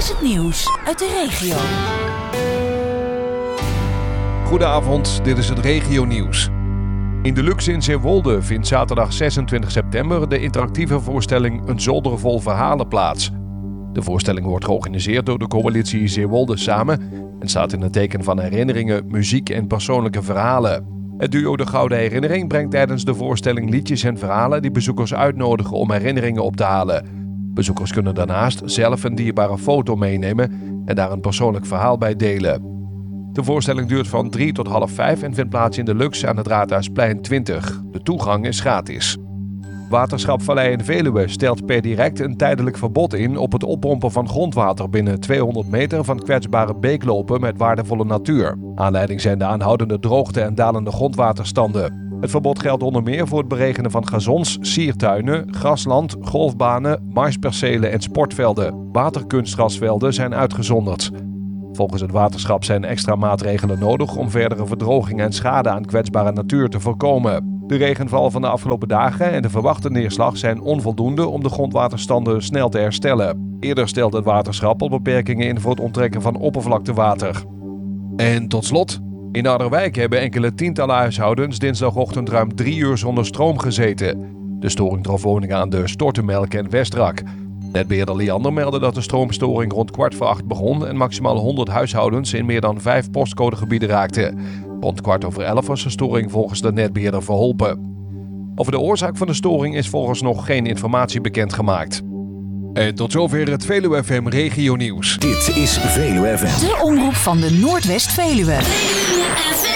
is het nieuws uit de regio. Goedenavond, dit is het regionieuws. In de Lux in Zeewolde vindt zaterdag 26 september de interactieve voorstelling Een zolder vol verhalen plaats. De voorstelling wordt georganiseerd door de coalitie Zeewolde Samen en staat in het teken van herinneringen, muziek en persoonlijke verhalen. Het duo De Gouden Herinnering brengt tijdens de voorstelling liedjes en verhalen die bezoekers uitnodigen om herinneringen op te halen. Bezoekers kunnen daarnaast zelf een dierbare foto meenemen en daar een persoonlijk verhaal bij delen. De voorstelling duurt van 3 tot half 5 en vindt plaats in de Lux aan het Raadhuisplein 20. De toegang is gratis. Waterschap Vallei en Veluwe stelt per direct een tijdelijk verbod in op het oppompen van grondwater binnen 200 meter van kwetsbare beeklopen met waardevolle natuur. Aanleiding zijn de aanhoudende droogte en dalende grondwaterstanden. Het verbod geldt onder meer voor het beregenen van gazons, siertuinen, grasland, golfbanen, maispercelen en sportvelden. Waterkunstgrasvelden zijn uitgezonderd. Volgens het waterschap zijn extra maatregelen nodig om verdere verdroging en schade aan kwetsbare natuur te voorkomen. De regenval van de afgelopen dagen en de verwachte neerslag zijn onvoldoende om de grondwaterstanden snel te herstellen. Eerder stelde het waterschap al beperkingen in voor het onttrekken van oppervlaktewater. En tot slot, in Harderwijk hebben enkele tientallen huishoudens dinsdagochtend ruim 3 uur zonder stroom gezeten. De storing trof woningen aan de Stortemelk en Westrak. Netbeheerder Liander meldde dat de stroomstoring rond 7:15 begon en maximaal 100 huishoudens in meer dan 5 postcodegebieden raakte. Rond 11:15 was de storing volgens de netbeheerder verholpen. Over de oorzaak van de storing is volgens nog geen informatie bekendgemaakt. En tot zover het Veluwe FM Regionieuws. Dit is Veluwe FM. De omroep van de Noordwest-Veluwe.